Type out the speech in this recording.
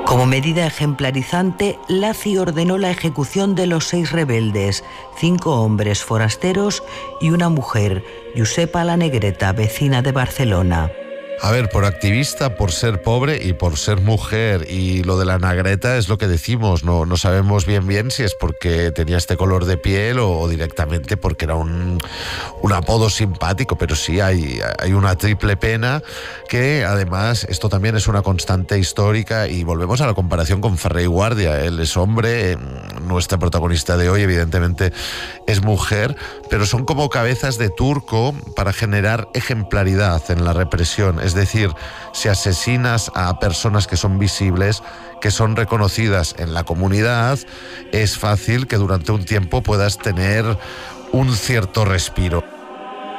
Como medida ejemplarizante, Laci ordenó la ejecución de los 6 rebeldes, 5 hombres forasteros y una mujer, Josepa la Negreta, vecina de Barcelona. A ver, por activista, por ser pobre y por ser mujer. Y lo de la negreta es lo que decimos, no sabemos bien si es porque tenía este color de piel o directamente porque era un apodo simpático, pero sí hay una triple pena que además esto también es una constante histórica y volvemos a la comparación con Ferrer y Guardia. Él es hombre, nuestra protagonista de hoy evidentemente es mujer, pero son como cabezas de turco para generar ejemplaridad en la represión. Es decir, si asesinas a personas que son visibles, que son reconocidas en la comunidad, es fácil que durante un tiempo puedas tener un cierto respiro.